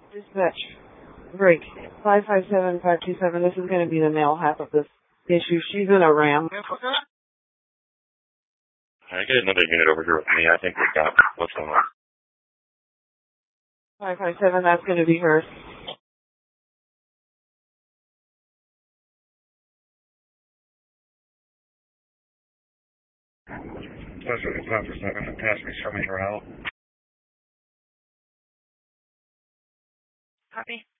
Dispatch. Break. 557-527. This is going to be the male half of this issue. She's in a Ram. I get another unit over here with me. I think we got what's going on. 557, that's going to be her. That's what it's not for 7. Pass me, show me her out. Copy.